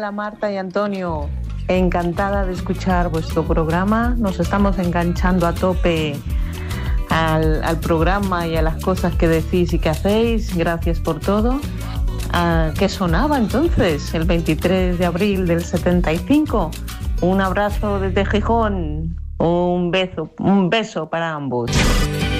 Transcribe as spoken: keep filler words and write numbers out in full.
Hola Marta y Antonio, encantada de escuchar vuestro programa. Nos estamos enganchando a tope al, al programa y a las cosas que decís y que hacéis. Gracias por todo. Uh, ¿Qué sonaba entonces el veintitrés de abril del setenta y cinco? Un abrazo desde Gijón. Un beso, un beso para ambos.